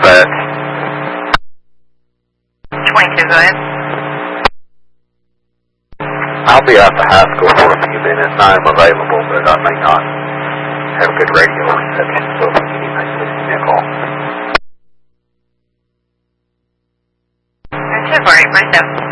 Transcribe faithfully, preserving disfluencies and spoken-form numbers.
dispatch. twenty-two, go ahead. I'll be out the high school for a few minutes. I am available, but I may not have good radio reception, so if you need anything, just give me a call. two four eight four seven.